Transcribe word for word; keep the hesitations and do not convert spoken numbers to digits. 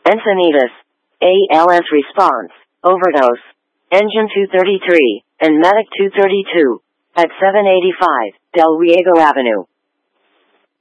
Encinitas, A L S response, overdose, Engine two thirty-three, and Medic two thirty-two, at seven eighty-five, Del Riego Avenue.